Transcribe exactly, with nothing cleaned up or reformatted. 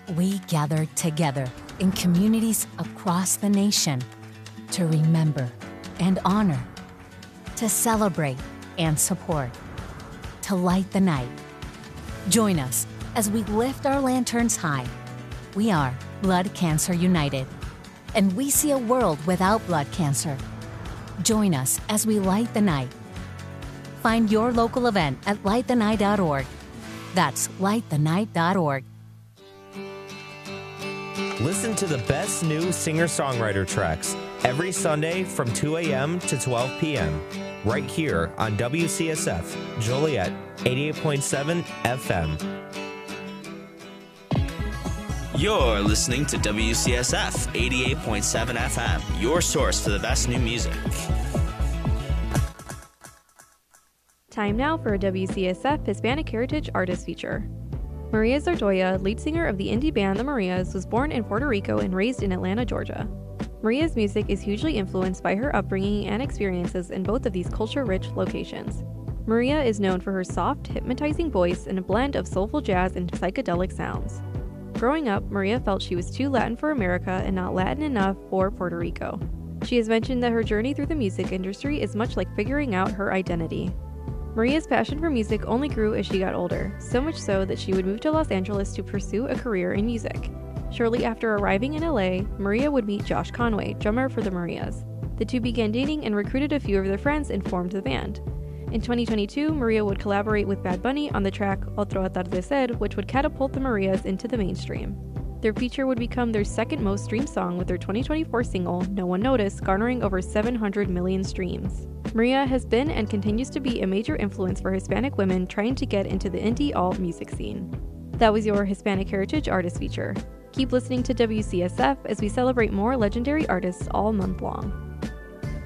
We gather together in communities across the nation to remember and honor, to celebrate and support, to light the night. Join us as we lift our lanterns high. We are Blood Cancer United, and we see a world without blood cancer. Join us as we light the night. Find your local event at light the night dot org. That's light the night dot org. Listen to the best new singer-songwriter tracks every Sunday from two a.m. to twelve p.m. right here on W C S F Joliet eighty-eight point seven F M. You're listening to W C S F eighty-eight point seven F M, your source for the best new music. Time now for a W C S F Hispanic Heritage Artist feature. Maria Zardoya, lead singer of the indie band The Marias, was born in Puerto Rico and raised in Atlanta, Georgia. Maria's music is hugely influenced by her upbringing and experiences in both of these culture-rich locations. Maria is known for her soft, hypnotizing voice and a blend of soulful jazz and psychedelic sounds. Growing up, Maria felt she was too Latin for America and not Latin enough for Puerto Rico. She has mentioned that her journey through the music industry is much like figuring out her identity. Maria's passion for music only grew as she got older, so much so that she would move to Los Angeles to pursue a career in music. Shortly after arriving in L A, Maria would meet Josh Conway, drummer for the Marias. The two began dating and recruited a few of their friends and formed the band. In twenty twenty-two, Maria would collaborate with Bad Bunny on the track Otro Atardecer, which would catapult the Marias into the mainstream. Their feature would become their second most streamed song with their twenty twenty-four single, No One Noticed, garnering over seven hundred million streams. Maria has been and continues to be a major influence for Hispanic women trying to get into the indie alt music scene. That was your Hispanic Heritage Artist feature. Keep listening to W C S F as we celebrate more legendary artists all month long.